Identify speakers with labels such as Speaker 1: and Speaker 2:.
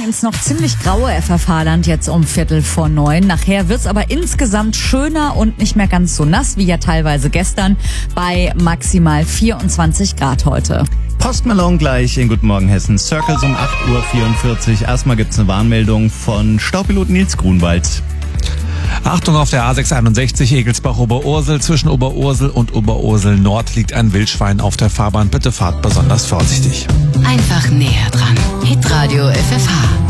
Speaker 1: ins noch ziemlich graue FFH-Land jetzt um 8:45. Nachher wird's aber insgesamt schöner und nicht mehr ganz so nass wie ja teilweise gestern bei maximal 24 Grad heute.
Speaker 2: Post Malone gleich in Guten Morgen Hessen. Circles um 8:44 Uhr. Erstmal gibt's eine Warnmeldung von Staupilot Nils Grunwald.
Speaker 3: Achtung, auf der A661 Egelsbach-Oberursel. Zwischen Oberursel und Oberursel Nord liegt ein Wildschwein auf der Fahrbahn. Bitte fahrt besonders vorsichtig.
Speaker 4: Einfach näher dran. Hitradio FFH.